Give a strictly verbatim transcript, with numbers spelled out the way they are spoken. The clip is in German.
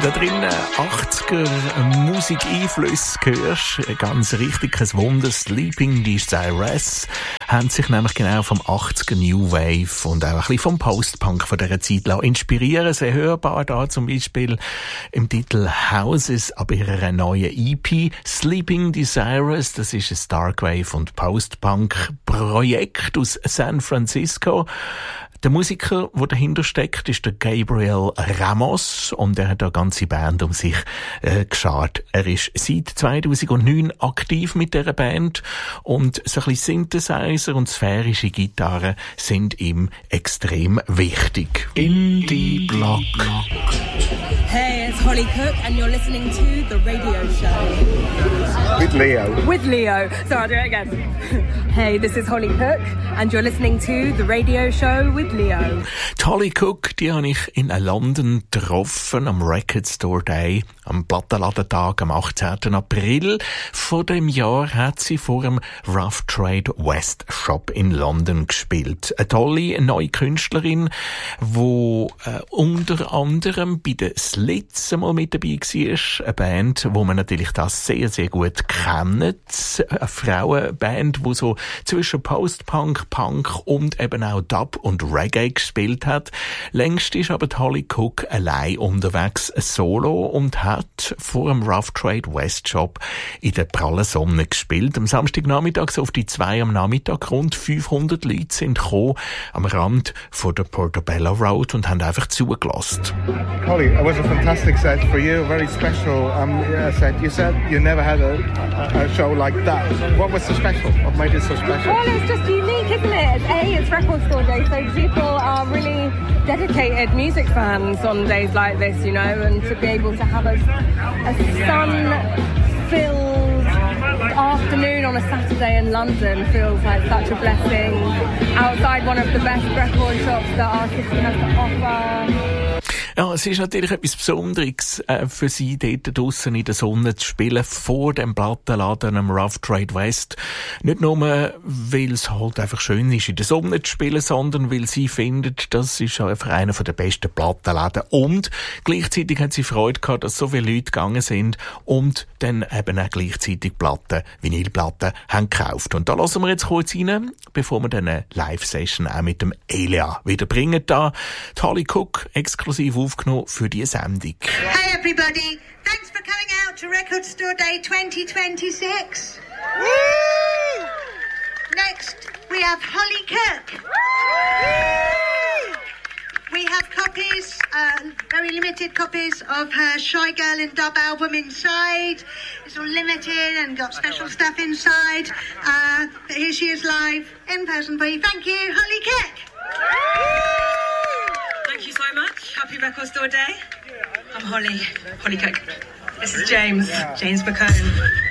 da drinnen achtziger Musikeinflüsse hörst, ganz richtig, kein Wunder, Sleeping Desirous haben sich nämlich genau vom achtziger New Wave und auch ein bisschen vom Post-Punk von dieser Zeit inspirieren. Sehr hörbar da zum Beispiel im Titel Houses, aber ihrer neuen E P Sleeping Desirous. Das ist ein Darkwave und Post-Punk-Projekt aus San Francisco. Der Musiker, der dahinter steckt, ist der Gabriel Ramos und er hat eine ganze Band um sich äh, geschart. Er ist seit zweitausendneun aktiv mit dieser Band und so ein bisschen Synthesizer und sphärische Gitarren sind ihm extrem wichtig. Indie Block. Hey, it's Holly Cook and you're listening to The Radio Show. With Leo. With Leo. So I'll do it again. Hey, this is Holly Cook and you're listening to The Radio Show with Leo. Die Holly Cook, die habe ich in London getroffen am Record Store Day, am Plattenladentag am achtzehnten April. Vor dem Jahr hat sie vor dem Rough Trade West Shop in London gespielt. Eine tolle neue Künstlerin, die äh, unter anderem bei den Slits mal mit dabei war. Eine Band, wo man natürlich das sehr, sehr gut kennt. Eine Frauenband, die so zwischen Post-Punk, Punk und eben auch Dub und Reggae gespielt hat. Längst ist aber die Holly Cook allein unterwegs solo und hat vor dem Rough Trade West Shop in der prallen Sonne gespielt. Am Samstagnachmittag, so auf die zwei am Nachmittag, rund fünfhundert Leute sind gekommen am Rand von der Portobello Road und haben einfach zugelassen. Holly, it was a fantastic set for you, very special um, set. You said you never had a, a, a show like that. What was so special? What made it so special? Well, it's just unique, isn't it? A, it's Record Store Day, so people are really dedicated music fans on days like this, you know, and to be able to have a, a sun-filled afternoon on a Saturday in London feels like such a blessing. Outside one of the best record shops that our city has to offer. Ja, es ist natürlich etwas Besonderes äh, für sie, dort draussen in der Sonne zu spielen, vor dem Plattenladen am Rough Trade West. Nicht nur, weil es halt einfach schön ist, in der Sonne zu spielen, sondern weil sie findet, das ist einfach einer der besten Plattenläden. Und gleichzeitig hat sie Freude gehabt, dass so viele Leute gegangen sind und dann eben auch gleichzeitig Platten, Vinylplatten, haben gekauft. Und da lassen wir jetzt kurz rein, bevor wir dann eine Live-Session auch mit dem Elia wieder bringen. Da die Holly Cook exklusiv aufgenommen für die Sendung. Hey everybody, thanks for coming out to Record Store Day twenty twenty-six. Woo! Next we have Holly Cook. Woo! We have copies, uh, very limited copies of her Shy Girl and Dub album inside. It's all limited and got special stuff inside. Uh, but here she is live in person for you. Thank you, Holly Cook. Thank you so much. Happy Record Store Day. I'm Holly, Holly Cook. This is James, James McCone.